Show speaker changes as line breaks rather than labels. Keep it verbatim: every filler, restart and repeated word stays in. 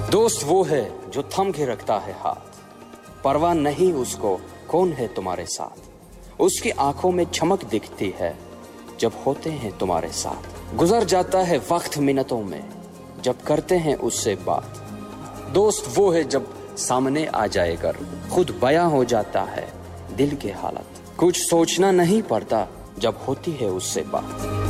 दोस्त वो है जो थम के रखता है हाथ, परवाह नहीं उसको कौन है तुम्हारे साथ। उसकी आंखों में चमक दिखती है जब होते हैं तुम्हारे साथ। गुजर जाता है वक्त मिनटों में जब करते हैं उससे बात। दोस्त वो है जब सामने आ जाए कर खुद बयां हो जाता है दिल के हालत। कुछ सोचना नहीं पड़ता जब होती है उससे बात।